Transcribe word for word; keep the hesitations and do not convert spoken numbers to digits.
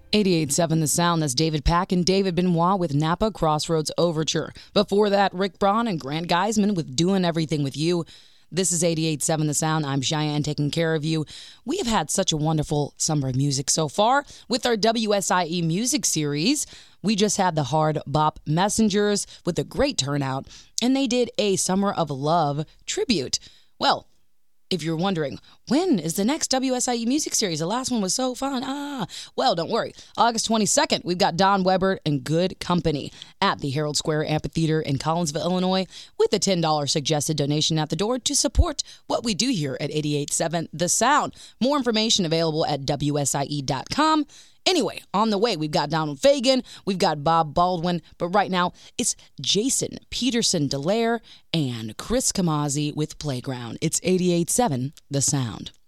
eighty-eight point seven The Sound, that's David Pack and David Benoit with Napa Crossroads Overture. Before that, Rick Braun and Grant Geisman with Doing Everything With You. This is eighty-eight point seven The Sound. I'm Cheyenne taking care of you. We have had such a wonderful summer of music so far with our W S I E music series. We just had the Hard Bop Messengers with a great turnout, and they did a Summer of Love tribute. Well, if you're wondering, when is the next W S I E music series? The last one was so fun. Ah, well, don't worry. August twenty-second, we've got Don Weber and Good Company at the Herald Square Amphitheater in Collinsville, Illinois, with a ten dollars suggested donation at the door to support what we do here at eighty-eight point seven The Sound. More information available at W S I E dot com. Anyway, on the way, we've got Donald Fagen, we've got Bob Baldwin, but right now, it's Jason Peterson Delaire and Chris Camazzi with Playground. It's eighty-eight point seven The Sound.